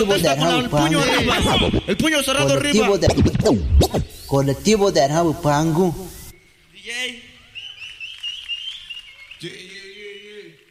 protesta con el puño arriba. El puño cerrado arriba. Colectivo de Arhabu Pangu. DJ.